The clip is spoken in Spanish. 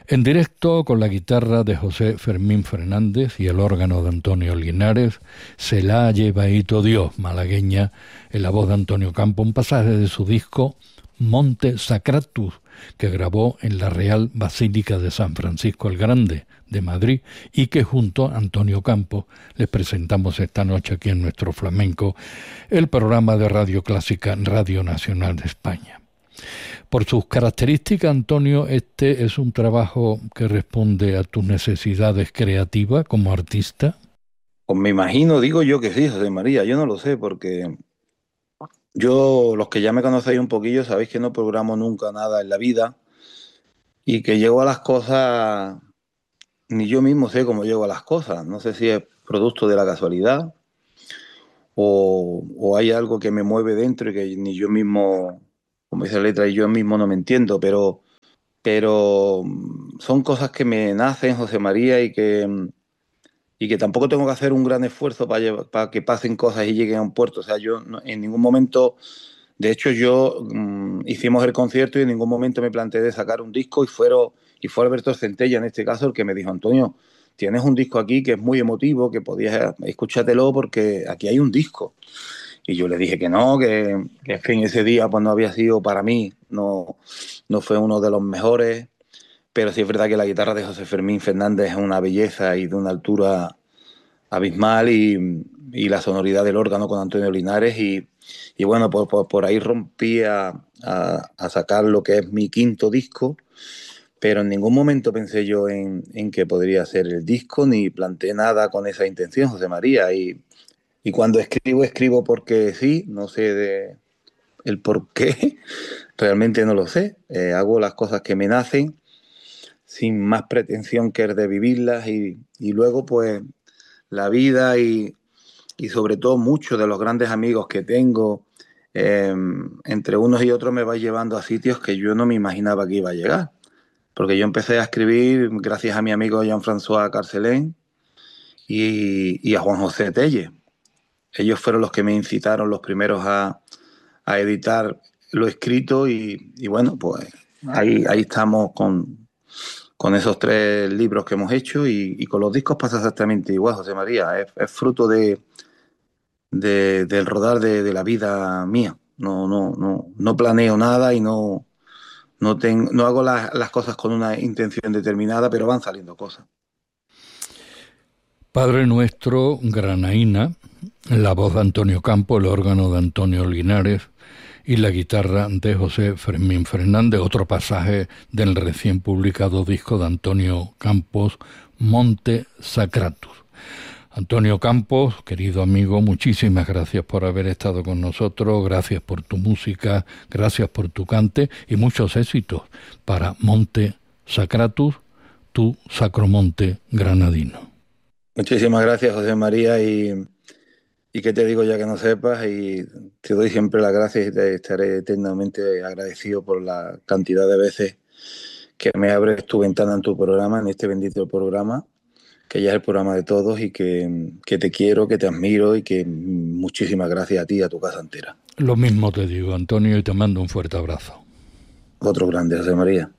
En directo con la guitarra de José Fermín Fernández y el órgano de Antonio Linares, Se la ha llevaíto Dios, malagueña, en la voz de Antonio Campos, un pasaje de su disco Monte Sacratus, que grabó en la Real Basílica de San Francisco el Grande de Madrid y que junto a Antonio Campos les presentamos esta noche aquí en Nuestro Flamenco, el programa de Radio Clásica Radio Nacional de España. Por sus características, Antonio, este es un trabajo que responde a tus necesidades creativas como artista. Pues me imagino, digo yo que sí, José María, yo no lo sé, porque yo, los que ya me conocéis un poquillo, sabéis que no programo nunca nada en la vida y que llego a las cosas, ni yo mismo sé cómo llego a las cosas, no sé si es producto de la casualidad o hay algo que me mueve dentro y que ni yo mismo, como dice la letra, y yo mismo no me entiendo, pero son cosas que me nacen, José María, y que tampoco tengo que hacer un gran esfuerzo para que pasen cosas y lleguen a un puerto. O sea, yo en ningún momento, de hecho yo hicimos el concierto y en ningún momento me planteé de sacar un disco y fue Alberto Centella en este caso el que me dijo: Antonio, tienes un disco aquí que es muy emotivo, que podías escúchatelo porque aquí hay un disco. Y yo le dije que no, que es que en ese día pues no había sido para mí, no fue uno de los mejores. Pero sí es verdad que la guitarra de José Fermín Fernández es una belleza y de una altura abismal y la sonoridad del órgano con Antonio Linares y bueno, pues por ahí rompí a sacar lo que es mi quinto disco, pero en ningún momento pensé yo en que podría ser el disco, ni planteé nada con esa intención, José María, y cuando escribo porque sí, no sé el por qué, realmente no lo sé. Hago las cosas que me nacen sin más pretensión que el de vivirlas y luego pues la vida y sobre todo muchos de los grandes amigos que tengo, entre unos y otros me va llevando a sitios que yo no me imaginaba que iba a llegar. Porque yo empecé a escribir gracias a mi amigo Jean-François Carcelén y a Juan José Telle. Ellos fueron los que me incitaron los primeros a editar lo escrito y bueno, pues ahí estamos con esos 3 libros que hemos hecho y con los discos pasa exactamente igual, José María. Es fruto del rodar de la vida mía. No planeo nada y no hago las cosas con una intención determinada, pero van saliendo cosas. Padre Nuestro, Granaína, la voz de Antonio Campos, el órgano de Antonio Linares y la guitarra de José Fermín Fernández, otro pasaje del recién publicado disco de Antonio Campos, Monte Sacratus. Antonio Campos, querido amigo, muchísimas gracias por haber estado con nosotros, gracias por tu música, gracias por tu cante y muchos éxitos para Monte Sacratus, tu sacromonte granadino. Muchísimas gracias, José María, y que te digo ya que no sepas, y te doy siempre las gracias y te estaré eternamente agradecido por la cantidad de veces que me abres tu ventana en tu programa, en este bendito programa, que ya es el programa de todos y que te quiero, que te admiro y que muchísimas gracias a ti y a tu casa entera. Lo mismo te digo, Antonio, y te mando un fuerte abrazo. Otro grande, José María.